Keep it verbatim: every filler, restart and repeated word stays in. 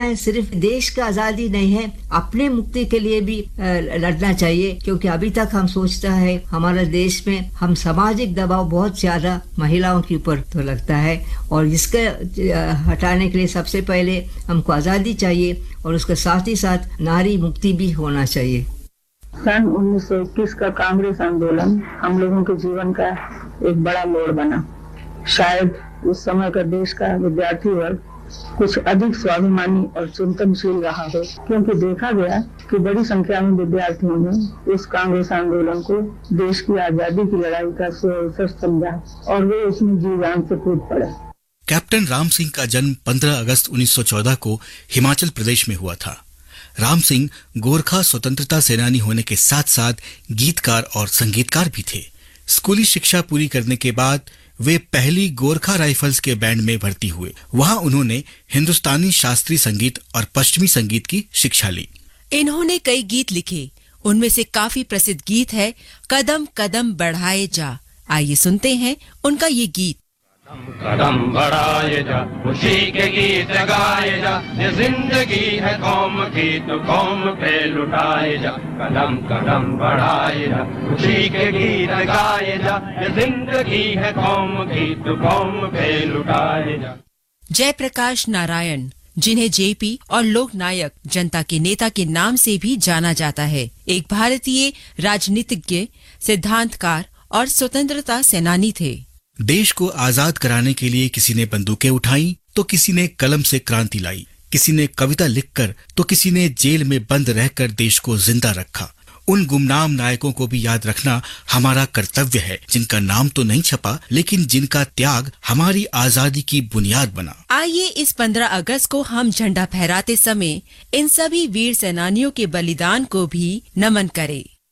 है सिर्फ देश का आजादी नहीं है, अपने मुक्ति के लिए भी लड़ना चाहिए, क्योंकि अभी तक हम सोचता है हमारे देश में हम सामाजिक दबाव बहुत ज्यादा महिलाओं के ऊपर तो लगता है, और इसके हटाने के लिए सबसे पहले हमको आजादी चाहिए और उसके साथ ही साथ नारी मुक्ति भी होना चाहिए। सन उन्नीस सौ इक्कीस का कांग्रेस आंदोलन हम लोगों के जीवन का एक बड़ा मोड़ बना। शायद उस समय का देश का विद्यार्थी वर्ग कुछ अधिक स्वाभिमानी और चिंतनशील रहा हो, क्योंकि देखा गया कि बड़ी संख्या में विद्यार्थियों ने उस कांग्रेस आंदोलन को देश की आजादी की लड़ाई का अवसर समझा और वे उसमें जी जान से कूद पड़े। कैप्टन राम सिंह का जन्म पंद्रह अगस्त उन्नीस सौ चौदह को हिमाचल प्रदेश में हुआ था। राम सिंह गोरखा स्वतंत्रता सेनानी होने के साथ साथ गीतकार और संगीतकार भी थे। स्कूली शिक्षा पूरी करने के बाद वे पहली गोरखा राइफल्स के बैंड में भर्ती हुए। वहां उन्होंने हिंदुस्तानी शास्त्रीय संगीत और पश्चिमी संगीत की शिक्षा ली। इन्होंने कई गीत लिखे, उनमें से काफी प्रसिद्ध गीत है कदम कदम बढ़ाए जा। आइए सुनते हैं उनका ये गीत। कदम बढ़ाए जा, खुशी के गीत गाए जा, ये जिंदगी है कौम की तो कौम पे लुटाए जा। कदम कदम बढ़ाए जा, खुशी के गीत गाए जा, ये जिंदगी है कौम की तो कौम पे लुटाए जा। जयप्रकाश नारायण, जिन्हें जेपी और लोकनायक जनता के नेता के नाम से भी जाना जाता है, एक भारतीय राजनीतिज्ञ, सिद्धांतकार और स्वतंत्रता सेनानी थे। देश को आजाद कराने के लिए किसी ने बंदूकें उठाई तो किसी ने कलम से क्रांति लाई, किसी ने कविता लिखकर तो किसी ने जेल में बंद रहकर देश को जिंदा रखा। उन गुमनाम नायकों को भी याद रखना हमारा कर्तव्य है, जिनका नाम तो नहीं छपा लेकिन जिनका त्याग हमारी आजादी की बुनियाद बना। आइए इस पंद्रह अगस्त को हम झंडा फहराते समय इन सभी वीर सेनानियों के बलिदान को भी नमन करें।